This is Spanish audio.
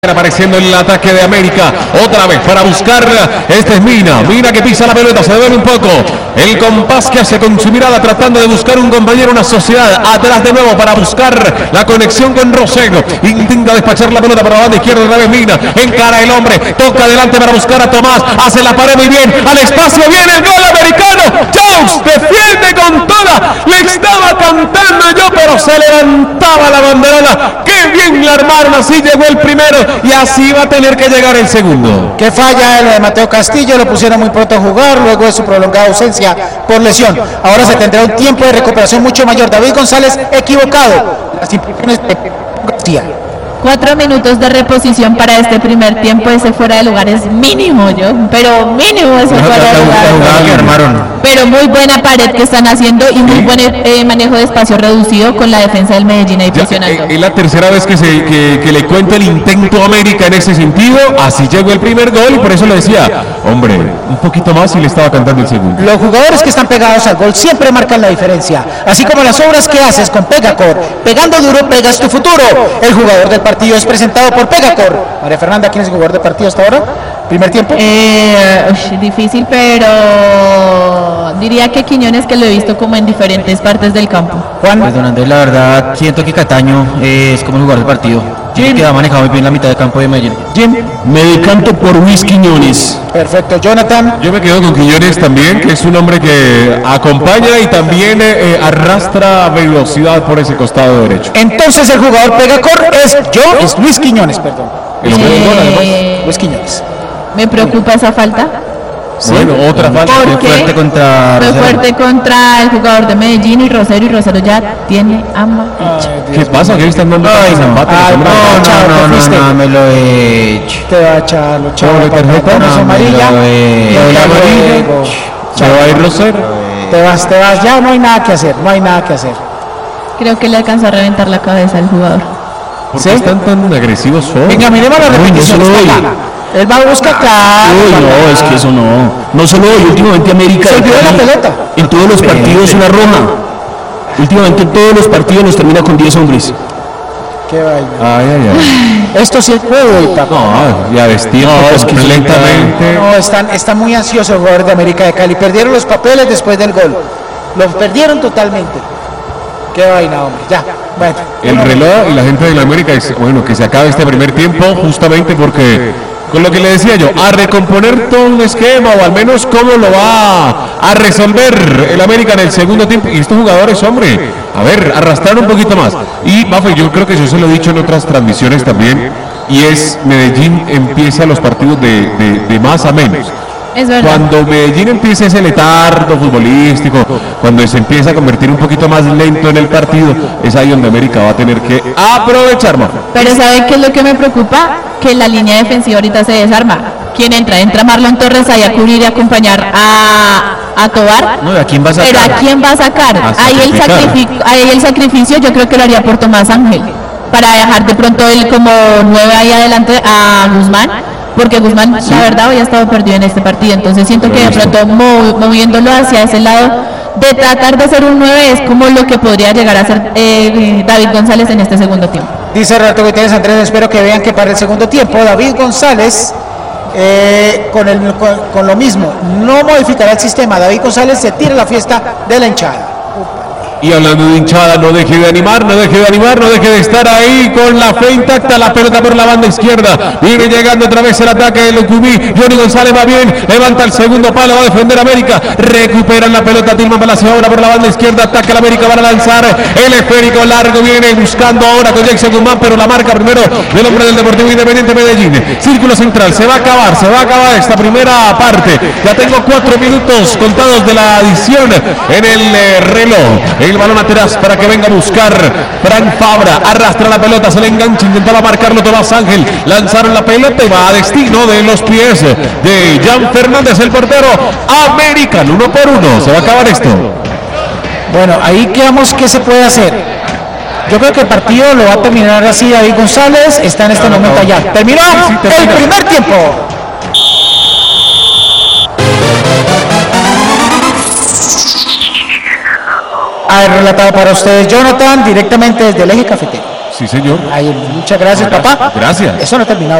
Apareciendo en el ataque de América, otra vez para buscar, este es Mina que pisa la pelota, se devuelve un poco, el compás que hace con su mirada tratando de buscar un compañero, una sociedad, atrás de nuevo para buscar la conexión con Rosego, intenta despachar la pelota para la banda izquierda, otra vez Mina, encara el hombre, toca adelante para buscar a Tomás, hace la pared muy bien, al espacio viene el gol americano, Jones defiende con toda, le estaba cantando yo, pero se levantaba la banderola, qué bien la armaron, así llegó el primero, y así va a tener que llegar el segundo. Que falla el de Mateo Castillo, lo pusieron muy pronto a jugar luego de su prolongada ausencia por lesión. Ahora se tendrá un tiempo de recuperación mucho mayor. David González equivocado. Las impresiones de García. 4 minutos de reposición para este primer tiempo. Ese fuera de lugar es mínimo, pero mínimo ese fuera de lugar. Pero muy buena pared que están haciendo y muy buen manejo de espacio reducido con la defensa del Medellín ahí presionando. Es la tercera vez que le cuento el intento a América en ese sentido. Así llegó el primer gol y por eso le decía, hombre, un poquito más y le estaba cantando el segundo. Los jugadores que están pegados al gol siempre marcan la diferencia, así como las obras que haces con Pegacor. Pegando duro, pegas tu futuro. El jugador del partido es presentado por Pegacor. María Fernanda, ¿quién es el jugador del partido hasta ahora? ¿Primer tiempo? Difícil, pero diría que Quiñones, que lo he visto como en diferentes partes del campo. Juan. Pues don Andrés, la verdad siento que Cataño es como el jugador del partido. Jim, que ha manejado muy bien la mitad del campo de Medellín. Jim. Me decanto por Luis Quiñones. Perfecto, Jonathan. Yo me quedo con Quiñones también, que es un hombre que acompaña y también arrastra velocidad por ese costado derecho. Entonces el jugador Pegacor es Luis Quiñones, perdón. El hombre del gol, además. Luis Quiñones. Me preocupa esa falta. Sí. Bueno, otra falta. Porque fue fuerte contra el jugador de Medellín y Rosero ya tiene amarilla. ¿Qué pasa? ¿Qué están dando? No, me lo he hecho. Te va a echar, ¿Doble tarjeta? Amarilla. Se va a ir Rosero. Te vas, ya no hay nada que hacer, Creo que le alcanzó a reventar la cabeza al jugador. ¿Por qué están tan agresivos hoy? Venga, miremos la repetición. Él va a buscar, claro. No, es que eso no. No solo hoy, últimamente América. Se olvidó la pelota. En todos los partidos una roja. Últimamente en todos los partidos nos termina con 10 hombres. Qué vaina. Ay. Esto sí es juego, papá. No, ya vestir completamente. No, está muy ansioso el jugador de América de Cali. Perdieron los papeles después del gol. Los perdieron totalmente. Qué vaina, hombre. Ya, bueno. El reloj y la gente de la América dice, bueno, que se acabe este primer tiempo, justamente porque, con lo que le decía yo, a recomponer todo un esquema, o al menos cómo lo va a resolver el América en el segundo tiempo. Y estos jugadores, hombre, a ver, arrastrar un poquito más. Y, Bafa, yo creo que yo se lo he dicho en otras transmisiones también, y es Medellín empieza los partidos de más a menos. Es verdad. Cuando Medellín empieza ese letardo futbolístico, cuando se empieza a convertir un poquito más lento en el partido, es ahí donde América va a tener que aprovechar más. Pero ¿sabe qué es lo que me preocupa? Que la línea defensiva ahorita se desarma. ¿Quién entra? Entra Marlon Torres ahí a cubrir y acompañar a Tobar. No, ¿a quién va a sacar? Pero ¿a quién va a sacar? Ahí el sacrificio yo creo que lo haría por Tomás Ángel, para dejar de pronto él como 9 ahí adelante a Guzmán. Porque Guzmán, la verdad, hoy ha estado perdido en este partido. Entonces siento que de pronto moviéndolo hacia ese lado, de tratar de ser un 9, es como lo que podría llegar a ser David González en este segundo tiempo. Dice Renato Gutiérrez Andrés, espero que vean que para el segundo tiempo David González con lo mismo, no modificará el sistema. David González se tira la fiesta de la hinchada. Y hablando de hinchada, no deje de animar, no deje de estar ahí con la fe intacta, la pelota por la banda izquierda, viene llegando otra vez el ataque de Lucumí, Johnny González va bien, levanta el segundo palo, va a defender América, recuperan la pelota, Tilman Palacio ahora por la banda izquierda, ataca la América, van a lanzar el esférico largo, viene buscando ahora con Jackson Guzmán, pero la marca primero del hombre del Deportivo Independiente Medellín, círculo central, se va a acabar esta primera parte, ya tengo 4 minutos contados de la adición en el reloj. El balón atrás para que venga a buscar Frank Fabra, arrastra la pelota, se le engancha, intentaba marcarlo Tomás Ángel, lanzaron la pelota y va a destino de los pies de Jan Fernández, el portero American, 1-1, se va a acabar esto. Bueno, ahí quedamos, ¿qué se puede hacer? Yo creo que el partido lo va a terminar así. David González está en este momento allá. Terminó el primer tiempo. Ha relatado para ustedes Jonathan, directamente desde el eje cafetero. Sí, señor. Ay, muchas gracias, papá. Gracias. Eso no ha terminado.